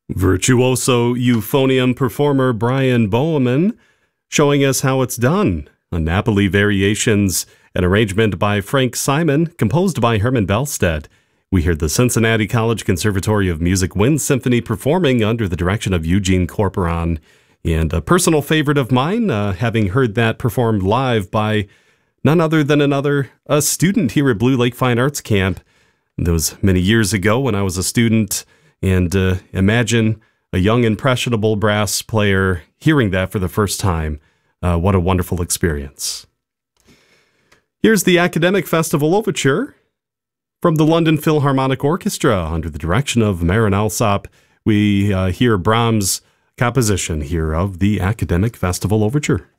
Virtuoso euphonium performer Brian Boeman showing us how it's done on Napoli Variations, an arrangement by Frank Simon, composed by Herman Bellstead. We hear the Cincinnati College Conservatory of Music Wind Symphony performing under the direction of Eugene Corporon. And a personal favorite of mine, having heard that performed live by none other than a student here at Blue Lake Fine Arts Camp. That was many years ago when I was a student. And imagine a young, impressionable brass player hearing that for the first time. What a wonderful experience. Here's the Academic Festival Overture from the London Philharmonic Orchestra under the direction of Marin Alsop. We hear Brahms' composition here of the Academic Festival Overture.